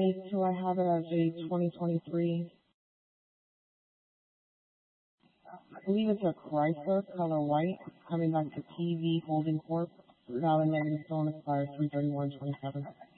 982, I have it as a 2023. I believe it's a Chrysler, color white, coming back to PV Holding Corp. Valid negative still expires 3/31/27.